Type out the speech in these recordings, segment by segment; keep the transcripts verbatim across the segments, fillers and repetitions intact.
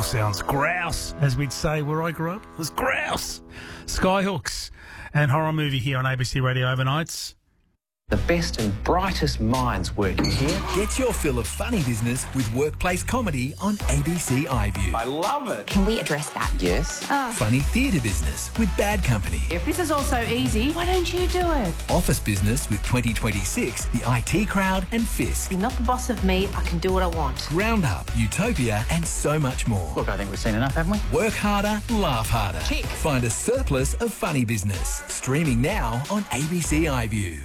sounds. Grouse, as we'd say where I grew up. It was grouse. Skyhooks and horror movie here on A B C Radio Overnights. The best and brightest minds working here. Get your fill of funny business with workplace comedy on A B C iView. I love it. Can we address that? Yes. Oh. Funny theatre business with Bad Company. If this is all so easy, why don't you do it? Office business with twenty twenty-six, The I T Crowd and Fisk. You're not the boss of me. I can do what I want. Roundup, Utopia and so much more. Look, I think we've seen enough, haven't we? Work harder, laugh harder. Tick. Find a surplus of funny business. Streaming now on A B C iView.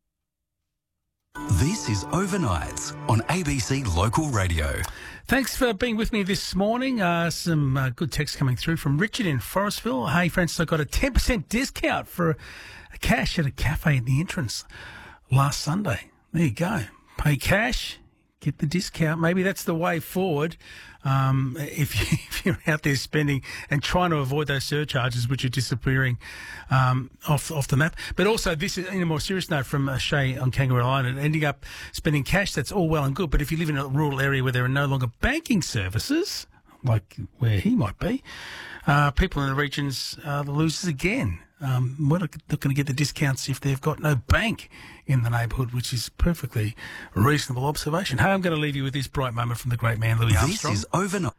This is Overnights on A B C Local Radio. Thanks for being with me this morning. Uh, some uh, good text coming through from Richard in Forestville. Hey, Francis, I got a ten percent discount for a cash at a cafe in the entrance last Sunday. There you go. Pay cash, get the discount. Maybe that's the way forward. Um, if, you, if you're out there spending and trying to avoid those surcharges which are disappearing um, off off the map. But also, this is in a more serious note from uh, Shay on Kangaroo Island, ending up spending cash, that's all well and good. But if you live in a rural area where there are no longer banking services, like where he might be, uh, people in the regions are the losers again. Um, we're not going to get the discounts if they've got no bank in the neighbourhood, which is perfectly reasonable observation. Hey, I'm going to leave you with this bright moment from the great man, Louis Armstrong. This is Overnight.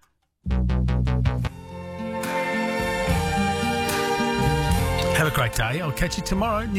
Have a great day. I'll catch you tomorrow.